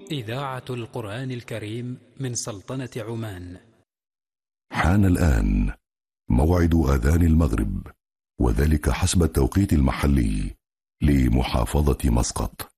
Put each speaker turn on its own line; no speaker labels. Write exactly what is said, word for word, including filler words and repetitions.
إذاعة القرآن الكريم من سلطنة عمان.
حان الآن موعد آذان المغرب، وذلك حسب التوقيت المحلي لمحافظة مسقط.